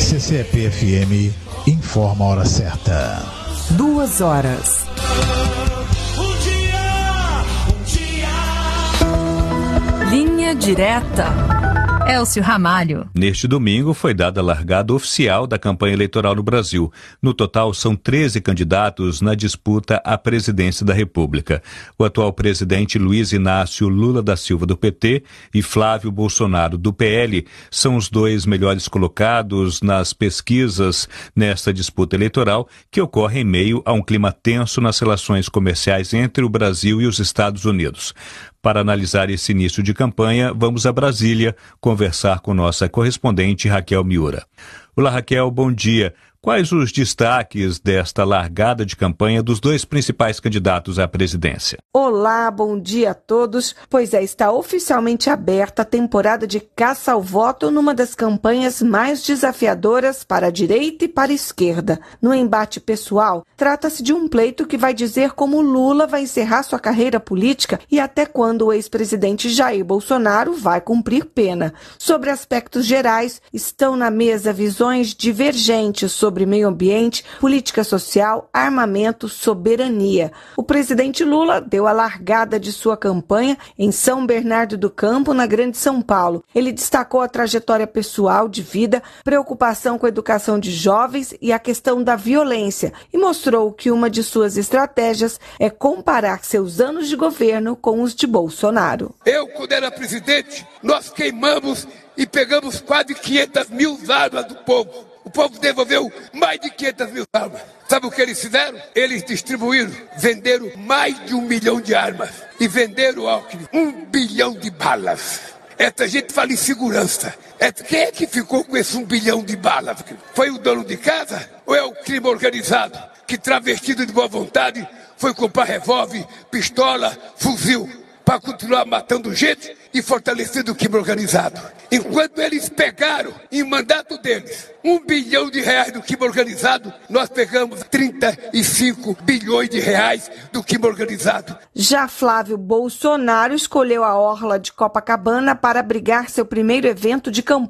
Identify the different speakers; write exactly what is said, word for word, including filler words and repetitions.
Speaker 1: C C P F M informa a hora certa.
Speaker 2: Duas horas.
Speaker 3: Bom dia, bom dia.
Speaker 2: Linha Direta. Elcio Ramalho.
Speaker 4: Neste domingo foi dada a largada oficial da campanha eleitoral no Brasil. No total, são treze candidatos na disputa à presidência da República. O atual presidente Luiz Inácio Lula da Silva, do P T, e Flávio Bolsonaro, do P L, são os dois melhores colocados nas pesquisas nesta disputa eleitoral, que ocorre em meio a um clima tenso nas relações comerciais entre o Brasil e os Estados Unidos. Para analisar esse início de campanha, vamos a Brasília conversar com nossa correspondente Raquel Miura. Olá, Raquel, bom dia. Quais os destaques desta largada de campanha dos dois principais candidatos à presidência?
Speaker 5: Olá, bom dia a todos. Pois é, está oficialmente aberta a temporada de caça ao voto numa das campanhas mais desafiadoras para a direita e para a esquerda. No embate pessoal, trata-se de um pleito que vai dizer como Lula vai encerrar sua carreira política e até quando o ex-presidente Jair Bolsonaro vai cumprir pena. Sobre aspectos gerais, estão na mesa visões divergentes sobre sobre meio ambiente, política social, armamento, soberania. O presidente Lula deu a largada de sua campanha em São Bernardo do Campo, na Grande São Paulo. Ele destacou a trajetória pessoal de vida, preocupação com a educação de jovens e a questão da violência, e mostrou que uma de suas estratégias é comparar seus anos de governo com os de Bolsonaro.
Speaker 6: Eu, quando era presidente, nós queimamos e pegamos quase quinhentas mil armas do povo. O povo devolveu mais de quinhentas mil armas. Sabe o que eles fizeram? Eles distribuíram, venderam mais de um milhão de armas. E venderam, Alckmin, um bilhão de balas. Essa gente fala em segurança. Quem é que ficou com esse um bilhão de balas? Foi o dono de casa? Ou é o crime organizado? Que, travestido de boa vontade, foi comprar revólver, pistola, fuzil, para continuar matando gente e fortalecendo o crime organizado. Enquanto eles pegaram, em mandato deles, um bilhão de reais do crime organizado, nós pegamos trinta e cinco bilhões de reais do crime organizado.
Speaker 5: Já Flávio Bolsonaro escolheu a orla de Copacabana para abrigar seu primeiro evento de campanha.